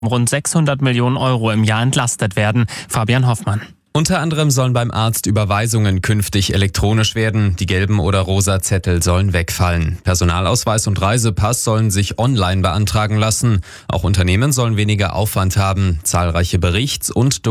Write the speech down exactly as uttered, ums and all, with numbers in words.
rund sechshundert Millionen Euro im Jahr entlastet werden. Fabian Hoffmann. Unter anderem sollen beim Arzt Überweisungen künftig elektronisch werden. Die gelben oder rosa Zettel sollen wegfallen. Personalausweis und Reisepass sollen sich online beantragen lassen. Auch Unternehmen sollen weniger Aufwand haben. Zahlreiche Berichts- und